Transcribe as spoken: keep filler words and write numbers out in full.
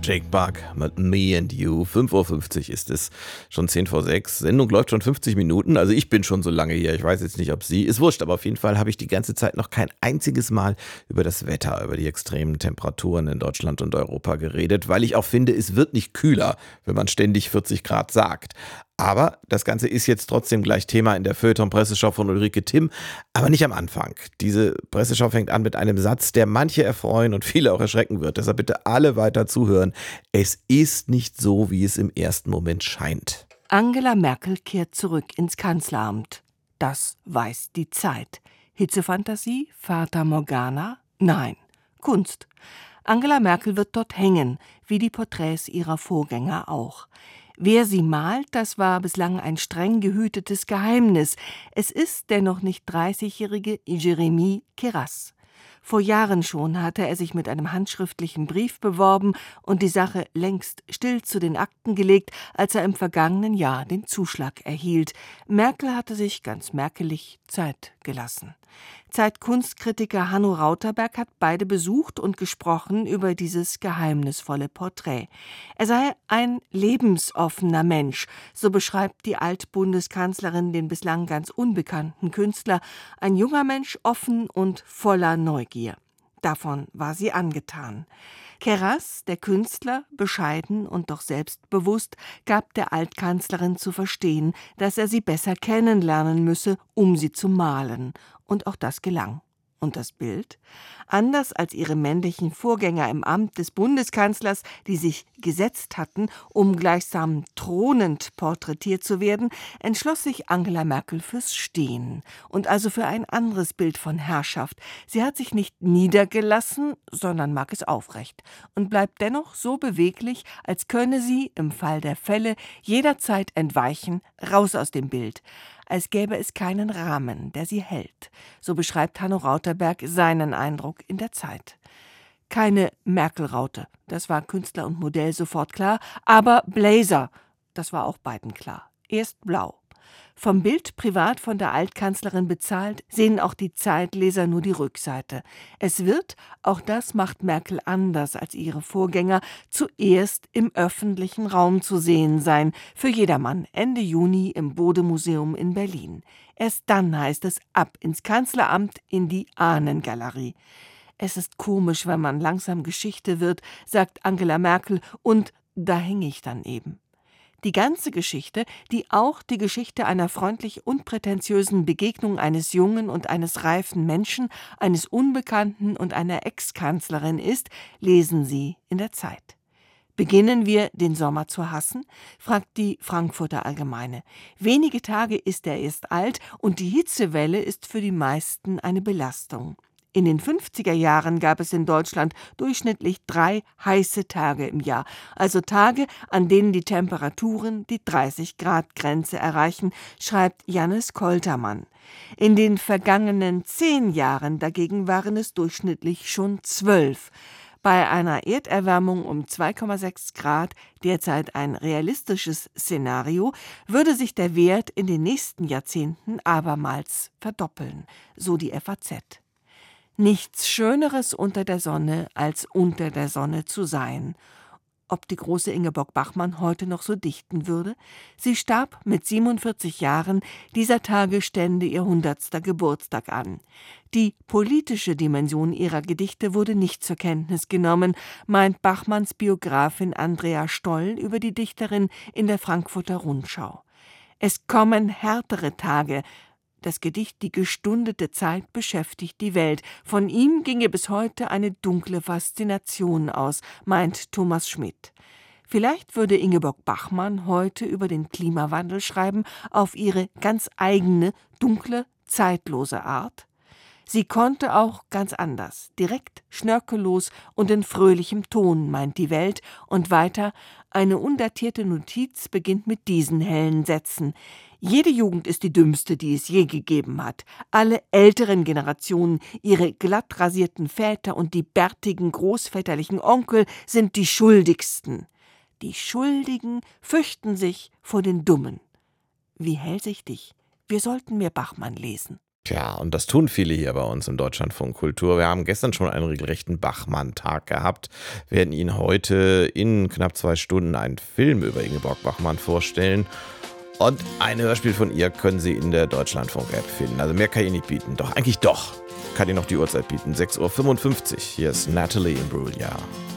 Jake Bugg mit Me and You. fünf Uhr fünfzig ist es, schon zehn vor sechs. Sendung läuft schon fünfzig Minuten, also ich bin schon so lange hier. Ich weiß jetzt nicht, ob Sie, ist wurscht, aber auf jeden Fall habe ich die ganze Zeit noch kein einziges Mal über das Wetter, über die extremen Temperaturen in Deutschland und Europa geredet, weil ich auch finde, es wird nicht kühler, wenn man ständig vierzig Grad sagt. Aber das Ganze ist jetzt trotzdem gleich Thema in der Feuilleton-Presseschau von Ulrike Timm, aber nicht am Anfang. Diese Presseschau fängt an mit einem Satz, der manche erfreuen und viele auch erschrecken wird. Deshalb bitte alle weiter zuhören. Es ist nicht so, wie es im ersten Moment scheint. Angela Merkel kehrt zurück ins Kanzleramt. Das weiß die Zeit. Hitzefantasie? Fata Morgana? Nein, Kunst. Angela Merkel wird dort hängen, wie die Porträts ihrer Vorgänger auch. Wer sie malt, das war bislang ein streng gehütetes Geheimnis. Es ist der noch nicht dreißigjährige Jérémy Queyras. Vor Jahren schon hatte er sich mit einem handschriftlichen Brief beworben und die Sache längst still zu den Akten gelegt, als er im vergangenen Jahr den Zuschlag erhielt. Merkel hatte sich ganz merkelig Zeit gelassen. Zeit-Kunstkritiker Hanno Rauterberg hat beide besucht und gesprochen über dieses geheimnisvolle Porträt. Er sei ein lebensoffener Mensch, so beschreibt die Altbundeskanzlerin den bislang ganz unbekannten Künstler, ein junger Mensch, offen und voller Neugier. Davon war sie angetan. Queyras, der Künstler, bescheiden und doch selbstbewusst, gab der Altkanzlerin zu verstehen, dass er sie besser kennenlernen müsse, um sie zu malen. Und auch das gelang. Und das Bild? Anders als ihre männlichen Vorgänger im Amt des Bundeskanzlers, die sich gesetzt hatten, um gleichsam thronend porträtiert zu werden, entschloss sich Angela Merkel fürs Stehen und also für ein anderes Bild von Herrschaft. Sie hat sich nicht niedergelassen, sondern mag es aufrecht und bleibt dennoch so beweglich, als könne sie im Fall der Fälle jederzeit entweichen, raus aus dem Bild, als gäbe es keinen Rahmen, der sie hält. So beschreibt Hanno Rauterberg seinen Eindruck in der Zeit. Keine Merkel-Raute, das war Künstler und Modell sofort klar, aber Blazer, das war auch beiden klar. Erst blau. Vom Bild privat von der Altkanzlerin bezahlt, sehen auch die Zeitleser nur die Rückseite. Es wird, auch das macht Merkel anders als ihre Vorgänger, zuerst im öffentlichen Raum zu sehen sein, für jedermann, Ende Juni im Bode-Museum in Berlin. Erst dann heißt es ab ins Kanzleramt in die Ahnengalerie. Es ist komisch, wenn man langsam Geschichte wird, sagt Angela Merkel, und da hänge ich dann eben. Die ganze Geschichte, die auch die Geschichte einer freundlich unprätentiösen Begegnung eines jungen und eines reifen Menschen, eines Unbekannten und einer Ex-Kanzlerin ist, lesen Sie in der Zeit. Beginnen wir, den Sommer zu hassen? Fragt die Frankfurter Allgemeine. Wenige Tage ist er erst alt und die Hitzewelle ist für die meisten eine Belastung. In den fünfziger Jahren gab es in Deutschland durchschnittlich drei heiße Tage im Jahr, also Tage, an denen die Temperaturen die dreißig-Grad-Grenze erreichen, schreibt Jannis Koltermann. In den vergangenen zehn Jahren dagegen waren es durchschnittlich schon zwölf. Bei einer Erderwärmung um zwei Komma sechs Grad, derzeit ein realistisches Szenario, würde sich der Wert in den nächsten Jahrzehnten abermals verdoppeln, so die F A Z. Nichts Schöneres unter der Sonne, als unter der Sonne zu sein. Ob die große Ingeborg Bachmann heute noch so dichten würde? Sie starb mit siebenundvierzig Jahren, dieser Tage stände ihr hundertster Geburtstag an. Die politische Dimension ihrer Gedichte wurde nicht zur Kenntnis genommen, meint Bachmanns Biografin Andrea Stoll über die Dichterin in der Frankfurter Rundschau. Es kommen härtere Tage. Das Gedicht »Die gestundete Zeit« beschäftigt die Welt. Von ihm ginge bis heute eine dunkle Faszination aus, meint Thomas Schmidt. Vielleicht würde Ingeborg Bachmann heute über den Klimawandel schreiben, auf ihre ganz eigene, dunkle, zeitlose Art. Sie konnte auch ganz anders, direkt, schnörkellos und in fröhlichem Ton, meint die Welt. Und weiter, eine undatierte Notiz beginnt mit diesen hellen Sätzen. Jede Jugend ist die dümmste, die es je gegeben hat. Alle älteren Generationen, ihre glatt rasierten Väter und die bärtigen großväterlichen Onkel sind die schuldigsten. Die Schuldigen fürchten sich vor den Dummen. Wie hellsichtig. Wir sollten mehr Bachmann lesen. Tja, und das tun viele hier bei uns im Deutschlandfunk Kultur. Wir haben gestern schon einen regelrechten Bachmann-Tag gehabt, werden Ihnen heute in knapp zwei Stunden einen Film über Ingeborg Bachmann vorstellen. Und ein Hörspiel von ihr können Sie in der Deutschlandfunk-App finden. Also mehr kann ich nicht bieten. Doch, eigentlich doch. Kann ich noch die Uhrzeit bieten. sechs Uhr fünfundfünfzig. Hier ist Natalie Imbruglia.